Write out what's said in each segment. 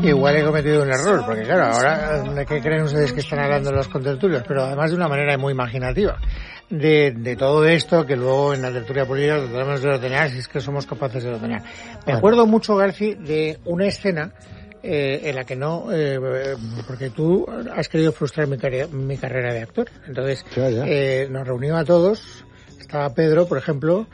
Igual he cometido un error, porque claro, ahora, ¿de qué creen ustedes que están hablando los contertulios? Pero además de una manera muy imaginativa. De todo esto que luego en la tertulia política tratamos de ordenar, si es que somos capaces de ordenar. Me acuerdo mucho, Garci, de una escena en la que no, porque tú has querido frustrar mi carrera de actor. Entonces, nos reunimos a todos, estaba Pedro, por ejemplo,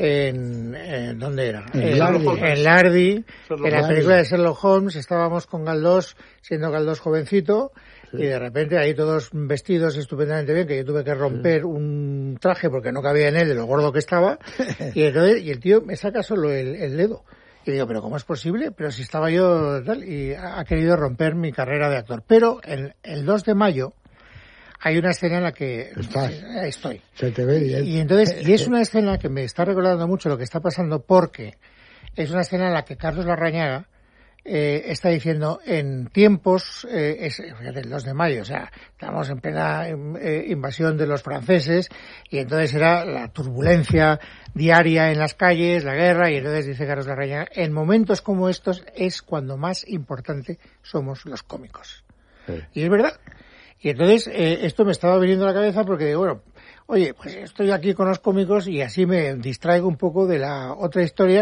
¿dónde era? En Lardy, en la película de Sherlock Holmes, estábamos con Galdós, siendo Galdós jovencito, y de repente ahí todos vestidos estupendamente bien, que yo tuve que romper un traje porque no cabía en él de lo gordo que estaba, y el tío me saca solo el dedo. Y digo, ¿pero cómo es posible? Pero si estaba yo tal, y ha querido romper mi carrera de actor. Pero el 2 de mayo hay una escena en la que estoy. Se te ve bien. Y es una escena que me está recordando mucho lo que está pasando, porque es una escena en la que Carlos Larrañaga está diciendo en tiempos, fíjate, el 2 de mayo, o sea, estamos en plena invasión de los franceses, y entonces era la turbulencia diaria en las calles, la guerra, y entonces dice Carlos Larrañaga, en momentos como estos es cuando más importante somos los cómicos. Sí. Y es verdad. Y entonces esto me estaba viniendo a la cabeza porque digo, bueno, oye, pues estoy aquí con los cómicos y así me distraigo un poco de la otra historia,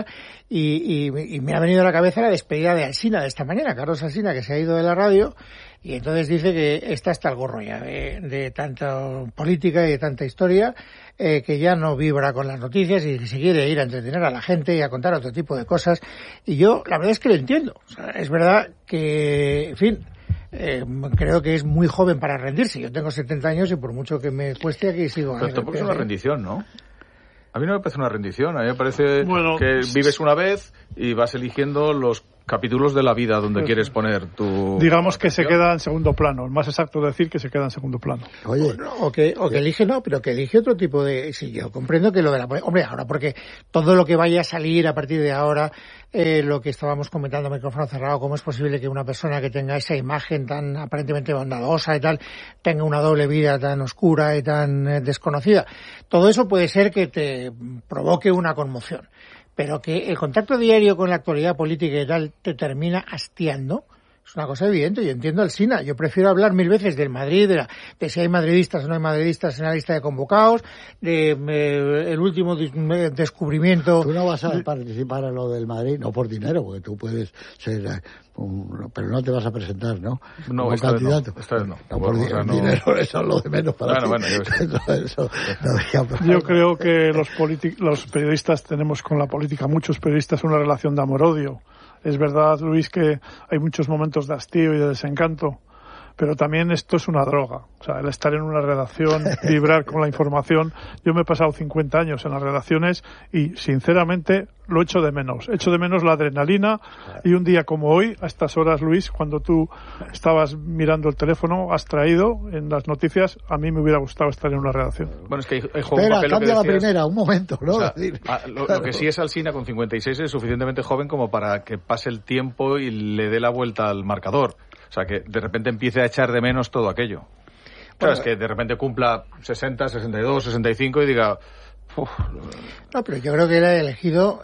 y me ha venido a la cabeza la despedida de Alsina de esta mañana, Carlos Alsina, que se ha ido de la radio, y entonces dice que está hasta el gorro ya de tanta política y de tanta historia, que ya no vibra con las noticias y que se quiere ir a entretener a la gente y a contar otro tipo de cosas. Y yo la verdad es que lo entiendo. O sea, es verdad que, en fin, creo que es muy joven para rendirse. Yo tengo 70 años y por mucho que me cueste aquí sigo. Pero tampoco es una rendición, ¿no? A mí no me parece una rendición. A mí me parece que vives una vez y vas eligiendo los capítulos de la vida donde quieres poner tu... Digamos que se queda en segundo plano. Es más exacto decir que se queda en segundo plano. Oye, o que elige, no, pero que elige otro tipo de... Sí, yo comprendo que lo de la... Hombre, ahora, porque todo lo que vaya a salir a partir de ahora, lo que estábamos comentando a micrófono cerrado, cómo es posible que una persona que tenga esa imagen tan aparentemente bondadosa y tal, tenga una doble vida tan oscura y tan desconocida. Todo eso puede ser que te provoque una conmoción. Pero que el contacto diario con la actualidad política y tal te termina hastiando, es una cosa evidente. Yo entiendo al Sina. Yo prefiero hablar 1000 veces del Madrid, de si hay madridistas o no hay madridistas en la lista de convocados, el último descubrimiento. Tú no vas a participar en lo del Madrid, no por dinero, porque tú puedes ser... pero no te vas a presentar, ¿no? No, como candidato. Esta vez no. No por dinero, eso es lo de menos para ti. Yo creo que los periodistas tenemos con la política, muchos periodistas, una relación de amor-odio. Es verdad, Luis, que hay muchos momentos de hastío y de desencanto, pero también esto es una droga. O sea, el estar en una redacción, vibrar con la información. Yo me he pasado 50 años en las redacciones y, sinceramente, lo echo de menos. Echo de menos la adrenalina, y un día como hoy, a estas horas, Luis, cuando tú estabas mirando el teléfono, has traído en las noticias, a mí me hubiera gustado estar en una redacción. Bueno, es que hay Espera, cambia la primera, un momento, ¿no? O sea, lo que sí es Alsina, con 56, es suficientemente joven como para que pase el tiempo y le dé la vuelta al marcador. O sea, que de repente empiece a echar de menos todo aquello. Claro, es que de repente cumpla 60, 62, 65 y diga... No, pero yo creo que él ha elegido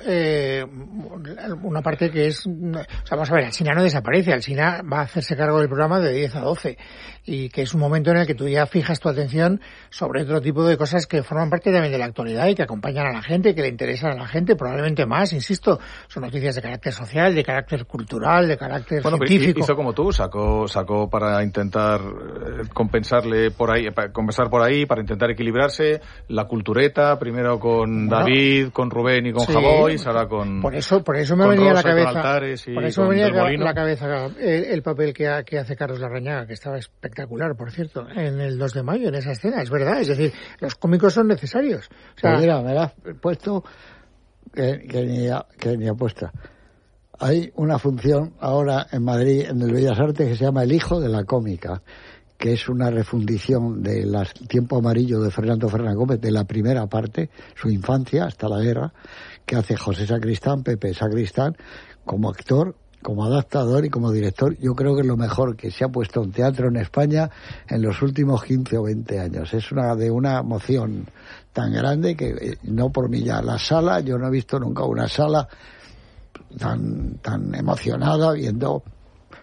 una parte que es... O sea, vamos a ver, Alsina no desaparece. Alsina va a hacerse cargo del programa de 10 a 12. Y que es un momento en el que tú ya fijas tu atención sobre otro tipo de cosas que forman parte también de la actualidad y que acompañan a la gente, que le interesan a la gente, probablemente más, insisto. Son noticias de carácter social, de carácter cultural, de carácter científico. Hizo como tú, sacó para intentar compensar por ahí, para intentar equilibrarse, la cultureta, primero con David, con Rubén y con Javois, ahora con... Por eso me venía a la cabeza... Por eso me venía a la cabeza el papel que hace Carlos Larrañaga, que estaba espectacular, por cierto, en el 2 de mayo, en esa escena, es verdad. Es decir, los cómicos son necesarios. O sea, pues mira, me has puesto que ni apuesta. Hay una función ahora en Madrid, en el Bellas Artes, que se llama El hijo de la cómica, que es una refundición de Tiempo Amarillo de Fernando Fernández Gómez, de la primera parte, su infancia hasta la guerra, que hace José Sacristán, Pepe Sacristán, como actor, como adaptador y como director. Yo creo que es lo mejor que se ha puesto en teatro en España en los últimos 15 o 20 años. Es de una emoción tan grande que, no por mí ya, la sala, yo no he visto nunca una sala tan emocionada viendo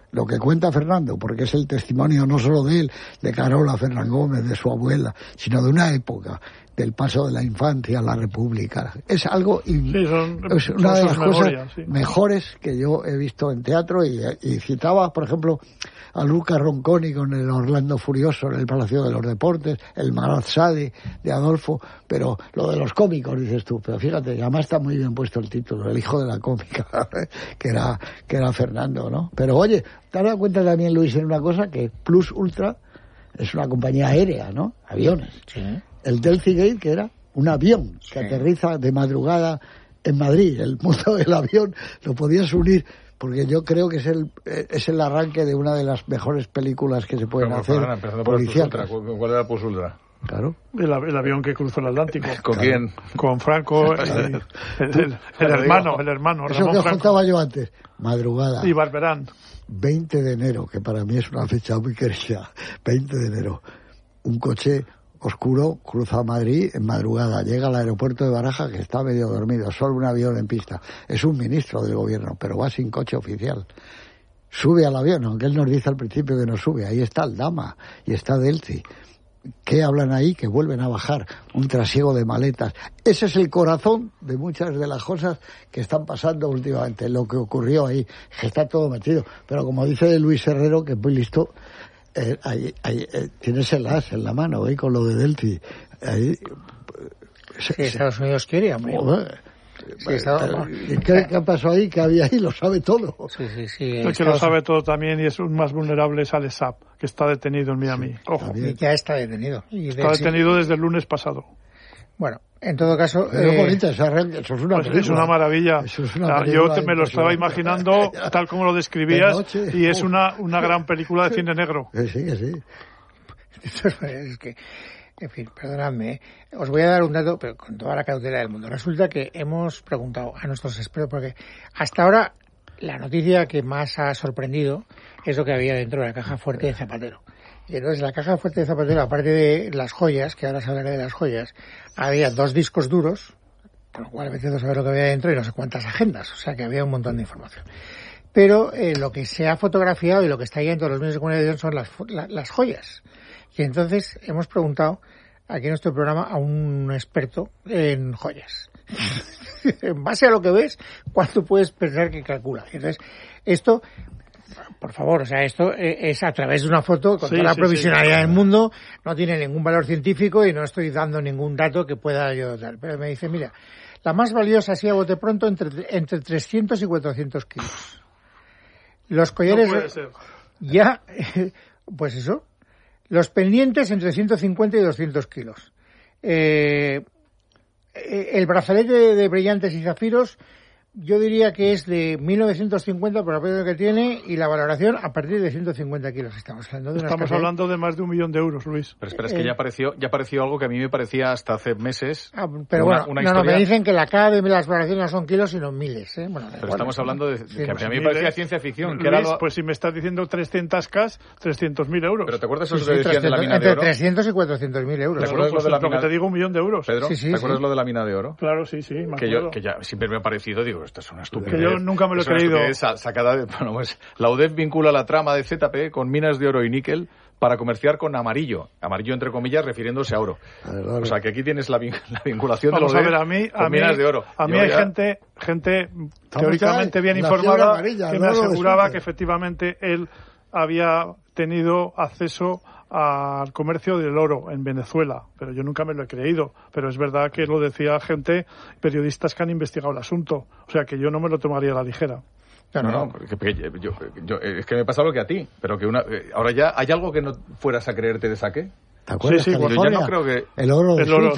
lo que cuenta Fernando, porque es el testimonio no solo de él, de Carola Fernán Gómez, de su abuela, sino de una época, del paso de la infancia a la República. Es algo, es una de las cosas mejores que yo he visto en teatro, y citaba, por ejemplo, a Luca Ronconi con el Orlando Furioso en el Palacio de los Deportes, el Marazade de Adolfo, pero lo de los cómicos, dices tú, pero fíjate, además está muy bien puesto el título, el hijo de la cómica, que era Fernando, ¿no? Pero oye, te has dado cuenta también, Luis, en una cosa, que Plus Ultra es una compañía aérea, ¿no? Aviones. Sí. El Delphi Gate, que era un avión que aterriza de madrugada en Madrid. El mundo del avión lo podías unir, porque yo creo que es el arranque de una de las mejores películas que se pueden hacer. Policiacas. ¿Cuál era Plus Ultra? Claro. El avión que cruzó el Atlántico. ¿Con quién? Con Franco, el hermano. Eso Ramón que os Franco. contaba yo antes. Madrugada. Y Barberán. 20 de enero, que para mí es una fecha muy querida. 20 de enero. Un coche oscuro cruza Madrid en madrugada. Llega al aeropuerto de Barajas, que está medio dormido. Solo un avión en pista. Es un ministro del gobierno, pero va sin coche oficial. Sube al avión, aunque él nos dice al principio que no sube. Ahí está el Dama y está Delci. ¿Qué hablan ahí? Que vuelven a bajar, un trasiego de maletas. Ese es el corazón de muchas de las cosas que están pasando últimamente, lo que ocurrió ahí, que está todo metido. Pero como dice Luis Herrero, que es muy listo, tienes el as en la mano, con lo de Delphi. Ahí, sí, Estados Unidos quiere, hombre. ¿Qué pasó ahí? ¿Qué había ahí? Lo sabe todo. Sí. El que lo sabe todo también y es un más vulnerable es Alex Saab, que está detenido en Miami. Ojo. Y ya está detenido. Está detenido desde el lunes pasado. Bueno, en todo caso... bonito, eso es una película. Es una maravilla. Yo me lo estaba imaginando tal como lo describías, noche, y es una gran película de cine negro. Sí. Es que... En fin, perdonadme, os voy a dar un dato, pero con toda la cautela del mundo. Resulta que hemos preguntado a nuestros expertos, porque hasta ahora la noticia que más ha sorprendido es lo que había dentro de la caja fuerte de Zapatero. Y entonces la caja fuerte de Zapatero, aparte de las joyas, que ahora se hablará de las joyas, había 2 discos duros, con lo cual a veces no sabes lo que había dentro y no sé cuántas agendas, o sea que había un montón de información. Pero lo que se ha fotografiado y lo que está ahí en todos los medios de comunicación son las joyas. Y entonces hemos preguntado aquí en nuestro programa a un experto en joyas. En base a lo que ves, ¿cuánto puedes pensar que calcula? Entonces, esto, por favor, o sea, esto es a través de una foto con toda la provisionalidad del mundo, no tiene ningún valor científico y no estoy dando ningún dato que pueda yo dar. Pero me dice, mira, la más valiosa así a bote pronto entre 300 y 400 kilos. Los collares... No puede ser. Ya, pues eso. Los pendientes entre 150 y 200 kilos. El brazalete de brillantes y zafiros, yo diría que es de 1950 por el precio que tiene y la valoración a partir de 150 kilos. Estamos hablando de más de 1 millón de euros, Luis. Pero espera, es que ya apareció algo que a mí me parecía hasta hace meses. Pero una historia... me dicen que la cara de las valoraciones no son kilos, sino miles. Bueno, pero estamos hablando de que a mí me parecía ciencia ficción. Luis, que era pues si me estás diciendo 300K, 300.000 euros. Pero ¿te acuerdas eso que decían de la mina de oro? Entre 300 y 400.000 euros. ¿Te acuerdas lo de la mina? Lo que te digo, 1 millón de euros. Pedro, ¿te acuerdas lo de la mina de oro? Claro, sí, me acuerdo. Que ya siempre me ha parecido, digo, esto es una estupidez. Yo nunca me lo he creído. Sacada de, bueno, pues, la UDEF vincula la trama de ZP con minas de oro y níquel para comerciar con amarillo entre comillas, refiriéndose a oro. O sea, que aquí tienes la vinculación de los con minas de oro. A mí hay gente teóricamente bien informada que me aseguraba que efectivamente él había tenido acceso al comercio del oro en Venezuela, pero yo nunca me lo he creído. Pero es verdad que lo decía periodistas que han investigado el asunto, o sea que yo no me lo tomaría a la ligera. No, es que me pasa lo que a ti, pero que ahora ya hay algo que no fueras a creerte de saque. ¿Te acuerdas? Sí, yo ya no creo que... El oro,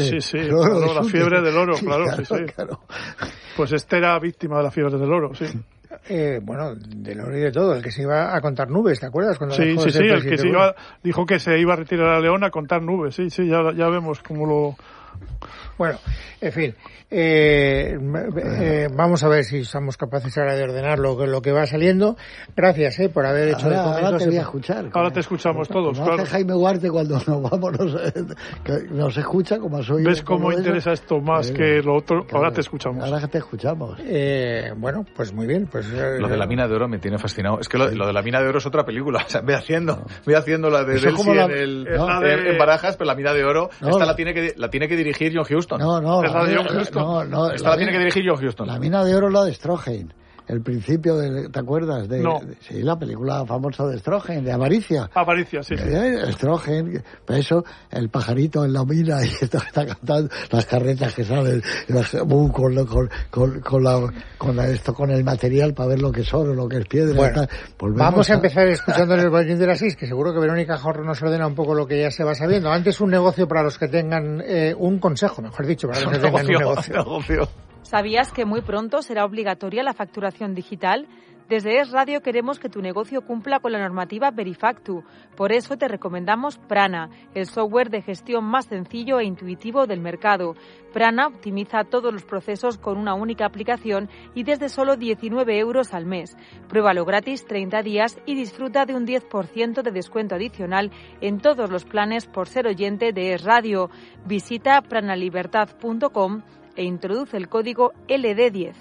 la fiebre del oro, claro. Pues era víctima de la fiebre del oro, sí. Bueno, del oro y de todo, el que se iba a contar nubes, ¿te acuerdas? Cuando el que dijo que se iba a retirar a León a contar nubes, sí, ya vemos cómo Bueno, en fin, vamos a ver si somos capaces ahora de ordenar lo que va saliendo. Gracias por haber hecho de comienzo. Ahora te voy a escuchar. Ahora te escuchamos todos, como claro. Hace Jaime Huarte cuando nos vamos, nos escucha como soy. ¿Ves cómo interesa esto más que lo otro? Claro, ahora te escuchamos. Ahora te escuchamos. Bueno, pues muy bien. Pues lo de la mina de oro me tiene fascinado. Es que lo de la mina de oro es otra película. O sea, voy haciendo la de Delcy en Barajas, pero la mina de oro, esta la tiene que dirigir John Huston. No. ¿Es la de John Huston? No. Esta la tiene que dirigir John Huston. La mina de oro la de Stroheim. El principio ¿te acuerdas? Sí, la película famosa de Stroheim, de Avaricia. Avaricia, sí. Stroheim, pues eso, el pajarito en la mina y está cantando, las carretas que salen, con el material para ver lo que es oro, lo que es piedra. Bueno, vamos a empezar escuchando el boletín de las 6, que seguro que Verónica Jorro nos ordena un poco lo que ya se va sabiendo. Antes un negocio para los que tengan un consejo, mejor dicho, para los que tengan un negocio. ¿Sabías que muy pronto será obligatoria la facturación digital? Desde Es Radio queremos que tu negocio cumpla con la normativa Verifactu. Por eso te recomendamos Prana, el software de gestión más sencillo e intuitivo del mercado. Prana optimiza todos los procesos con una única aplicación y desde solo 19 euros al mes. Pruébalo gratis 30 días y disfruta de un 10% de descuento adicional en todos los planes por ser oyente de Es Radio. Visita pranalibertad.com e introduce el código LD10.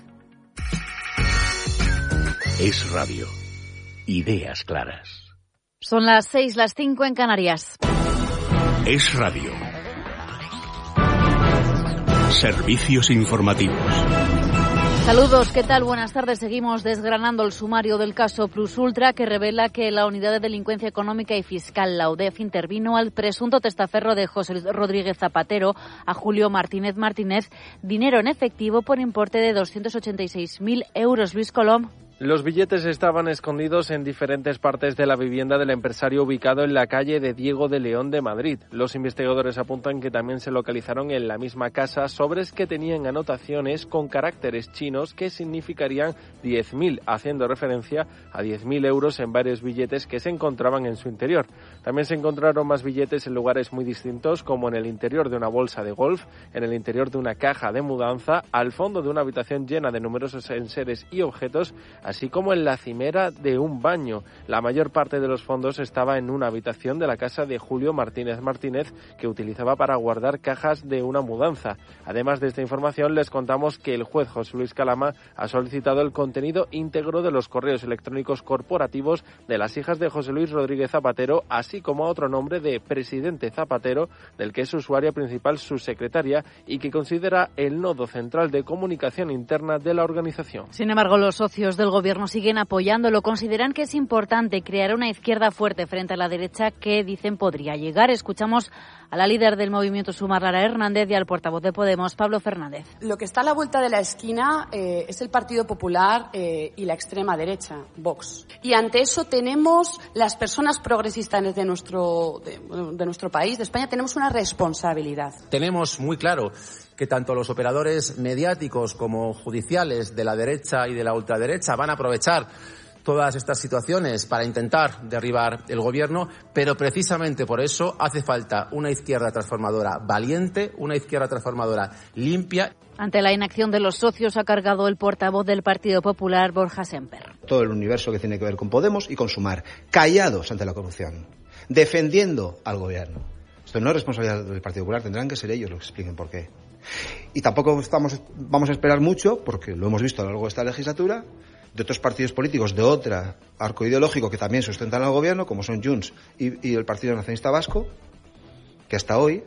Es Radio. Ideas claras. Son las 6, las 5 en Canarias. Es Radio. Servicios informativos. Saludos, ¿qué tal? Buenas tardes. Seguimos desgranando el sumario del caso Plus Ultra, que revela que la Unidad de Delincuencia Económica y Fiscal, la UDEF, intervino al presunto testaferro de José Rodríguez Zapatero, a Julio Martínez Martínez, dinero en efectivo por importe de 286.000 euros. Luis Colom. Los billetes estaban escondidos en diferentes partes de la vivienda del empresario ubicado en la calle de Diego de León de Madrid. Los investigadores apuntan que también se localizaron en la misma casa sobres que tenían anotaciones con caracteres chinos que significarían 10.000, haciendo referencia a 10.000 euros en varios billetes que se encontraban en su interior. También se encontraron más billetes en lugares muy distintos, como en el interior de una bolsa de golf, en el interior de una caja de mudanza, al fondo de una habitación llena de numerosos enseres y objetos, así como en la cimera de un baño. La mayor parte de los fondos estaba en una habitación de la casa de Julio Martínez Martínez, que utilizaba para guardar cajas de una mudanza. Además de esta información, les contamos que el juez José Luis Calama ha solicitado el contenido íntegro de los correos electrónicos corporativos de las hijas de José Luis Rodríguez Zapatero, así como a otro nombre de Presidente Zapatero, del que es usuaria principal su secretaria y que considera el nodo central de comunicación interna de la organización. Sin embargo, los socios del Gobierno siguen apoyándolo. Consideran que es importante crear una izquierda fuerte frente a la derecha que dicen podría llegar. Escuchamos a la líder del movimiento Sumar, Lara Hernández, y al portavoz de Podemos, Pablo Fernández. Lo que está a la vuelta de la esquina es el Partido Popular y la extrema derecha, Vox. Y ante eso tenemos las personas progresistas de nuestro país, de España, tenemos una responsabilidad. Tenemos muy claro que tanto los operadores mediáticos como judiciales de la derecha y de la ultraderecha van a aprovechar todas estas situaciones para intentar derribar el gobierno, pero precisamente por eso hace falta una izquierda transformadora valiente, una izquierda transformadora limpia. Ante la inacción de los socios ha cargado el portavoz del Partido Popular, Borja Semper. Todo el universo que tiene que ver con Podemos y con Sumar, callados ante la corrupción, defendiendo al gobierno. Esto no es responsabilidad del Partido Popular, tendrán que ser ellos los que expliquen por qué. Y tampoco vamos a esperar mucho, porque lo hemos visto a lo largo de esta legislatura, de otros partidos políticos de otro arco ideológico que también sustentan al gobierno, como son Junts y el Partido Nacionalista Vasco, que hasta hoy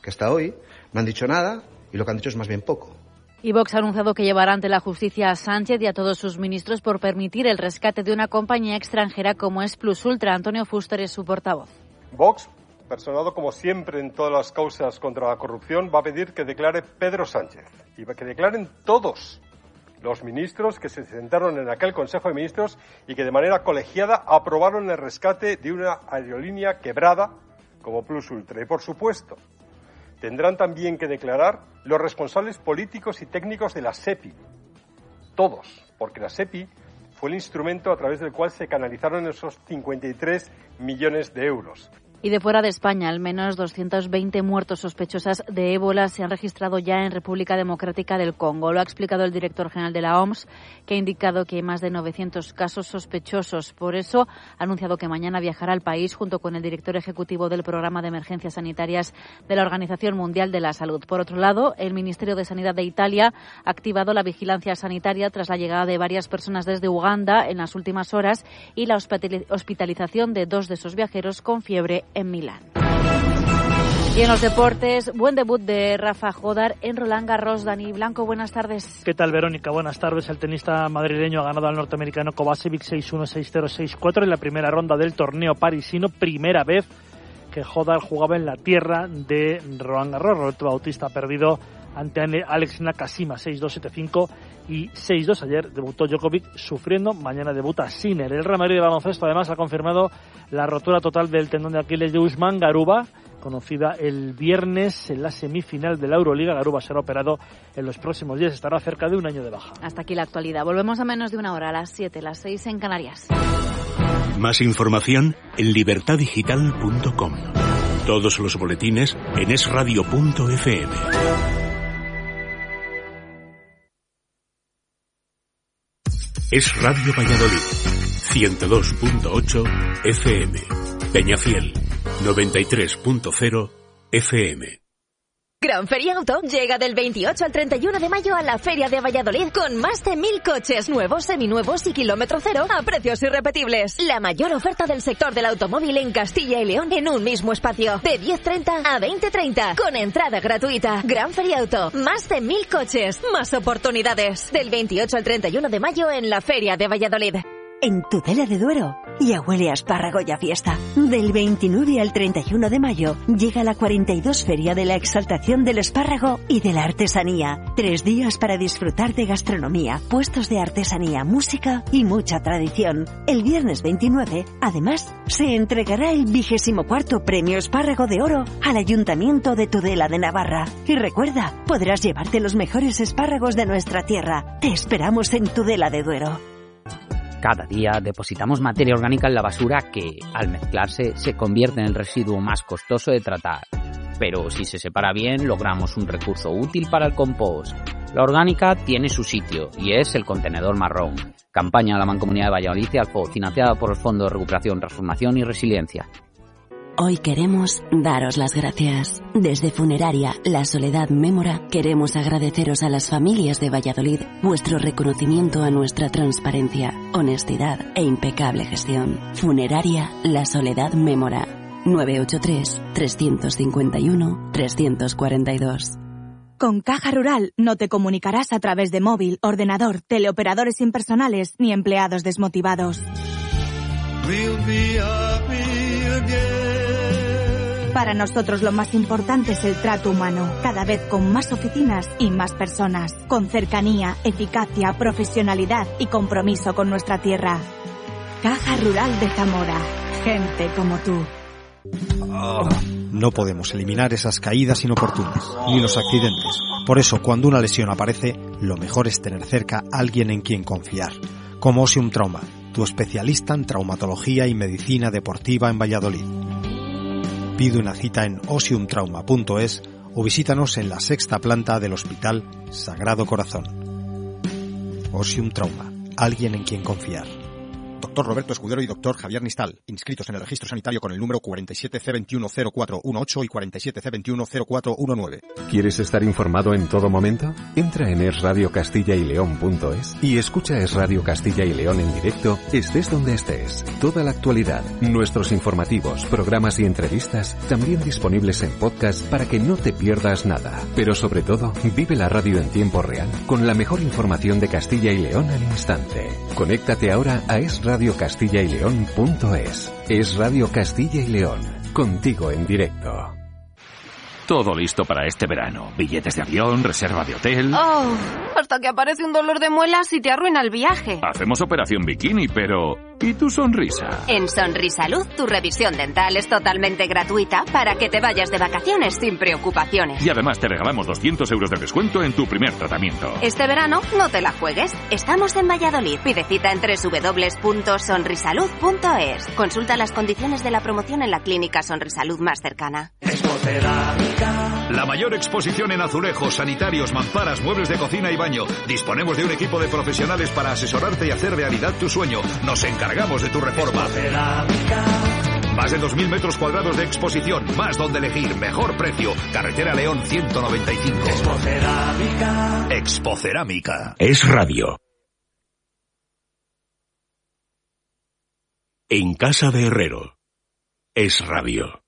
no han dicho nada y lo que han dicho es más bien poco. Y Vox ha anunciado que llevará ante la justicia a Sánchez y a todos sus ministros por permitir el rescate de una compañía extranjera como es Plus Ultra. Antonio Fuster es su portavoz. Vox, personado como siempre en todas las causas contra la corrupción, va a pedir que declare Pedro Sánchez y que declaren todos los ministros que se sentaron en aquel Consejo de Ministros y que de manera colegiada aprobaron el rescate de una aerolínea quebrada como Plus Ultra. Y, por supuesto, tendrán también que declarar los responsables políticos y técnicos de la SEPI. Todos, porque la SEPI fue el instrumento a través del cual se canalizaron esos 53 millones de euros. Y de fuera de España, al menos 220 muertos sospechosas de ébola se han registrado ya en República Democrática del Congo. Lo ha explicado el director general de la OMS, que ha indicado que hay más de 900 casos sospechosos. Por eso ha anunciado que mañana viajará al país junto con el director ejecutivo del Programa de Emergencias Sanitarias de la Organización Mundial de la Salud. Por otro lado, el Ministerio de Sanidad de Italia ha activado la vigilancia sanitaria tras la llegada de varias personas desde Uganda en las últimas horas y la hospitalización de 2 de esos viajeros con fiebre en Milán. Y en los deportes, buen debut de Rafa Jodar en Roland Garros. Dani Blanco, buenas tardes. ¿Qué tal, Verónica? Buenas tardes. El tenista madrileño ha ganado al norteamericano Kovacevic 6-1, 6-0, 6-4 en la primera ronda del torneo parisino. Primera vez que Jodar jugaba en la tierra de Roland Garros. Roberto Bautista ha perdido ante Alex Nakashima 6-2, 7-5 y 6-2. Ayer debutó Djokovic sufriendo, mañana debuta Sinner. El Real Madrid de baloncesto además ha confirmado la rotura total del tendón de Aquiles de Usman Garuba, conocida el viernes en la semifinal de la Euroliga. Garuba será operado en los próximos días, estará cerca de un año de baja. Hasta aquí la actualidad. Volvemos a menos de una hora, a las 7, las 6 en Canarias. Más información en libertadigital.com. Todos los boletines en esradio.fm. Es Radio Valladolid, 102.8 FM. Peñafiel, 93.0 FM. Gran Feria Auto llega del 28 al 31 de mayo a la Feria de Valladolid con más de 1.000 coches nuevos, seminuevos y kilómetro cero a precios irrepetibles. La mayor oferta del sector del automóvil en Castilla y León en un mismo espacio. De 10:30 a 20:30 con entrada gratuita. Gran Feria Auto, más de 1.000 coches, más oportunidades. Del 28 al 31 de mayo en la Feria de Valladolid. En Tudela de Duero ya huele a espárrago y a fiesta. Del 29 al 31 de mayo llega la 42 Feria de la Exaltación del Espárrago y de la Artesanía. 3 días para disfrutar de gastronomía, puestos de artesanía, música y mucha tradición. El viernes 29, además, se entregará el 24º Premio Espárrago de Oro al Ayuntamiento de Tudela de Navarra. Y recuerda, podrás llevarte los mejores espárragos de nuestra tierra. Te esperamos en Tudela de Duero. Cada día depositamos materia orgánica en la basura que, al mezclarse, se convierte en el residuo más costoso de tratar. Pero si se separa bien, logramos un recurso útil para el compost. La orgánica tiene su sitio y es el contenedor marrón. Campaña de la Mancomunidad de Valladolid y Alfo, financiada por el Fondo de Recuperación, Transformación y Resiliencia. Hoy queremos daros las gracias. Desde Funeraria La Soledad Mémora queremos agradeceros a las familias de Valladolid vuestro reconocimiento a nuestra transparencia, honestidad e impecable gestión. Funeraria La Soledad Mémora, 983-351-342. Con Caja Rural no te comunicarás a través de móvil, ordenador, teleoperadores impersonales ni empleados desmotivados. Para nosotros lo más importante es el trato humano, cada vez con más oficinas y más personas, con cercanía, eficacia, profesionalidad y compromiso con nuestra tierra. Caja Rural de Zamora, gente como tú. No podemos eliminar esas caídas inoportunas, ni los accidentes. Por eso, cuando una lesión aparece, lo mejor es tener cerca a alguien en quien confiar, como Osium Trauma, tu especialista en traumatología y medicina deportiva en Valladolid. Pide una cita en osiumtrauma.es o visítanos en la 6ª planta del Hospital Sagrado Corazón. Osium Trauma, alguien en quien confiar. Doctor Roberto Escudero y Doctor Javier Nistal, inscritos en el registro sanitario con el número 47C210418 y 47C210419. ¿Quieres estar informado en todo momento? Entra en esradiocastilla-y-león.es y escucha Es Radio Castilla y León en directo, estés donde estés. Toda la actualidad, nuestros informativos, programas y entrevistas, también disponibles en podcast para que no te pierdas nada. Pero sobre todo, vive la radio en tiempo real, con la mejor información de Castilla y León al instante. Conéctate ahora a esradiocastilla-y-león.es. Es Radio Castilla y León, contigo en directo. Todo listo para este verano. Billetes de avión, reserva de hotel. Oh, hasta que aparece un dolor de muelas y te arruina el viaje. Hacemos operación bikini, pero y tu sonrisa. En Sonrisalud, tu revisión dental es totalmente gratuita para que te vayas de vacaciones sin preocupaciones. Y además te regalamos 200 euros de descuento en tu primer tratamiento. Este verano no te la juegues. Estamos en Valladolid. Pide cita en www.sonrisalud.es. Consulta las condiciones de la promoción en la clínica Sonrisalud más cercana. La mayor exposición en azulejos, sanitarios, mamparas, muebles de cocina y baño. Disponemos de un equipo de profesionales para asesorarte y hacer realidad tu sueño. Nos encargamos de tu reforma. Más de 2.000 metros cuadrados de exposición, más donde elegir, mejor precio. Carretera León 195. Expocerámica. Es radio. En casa de Herrero. Es radio.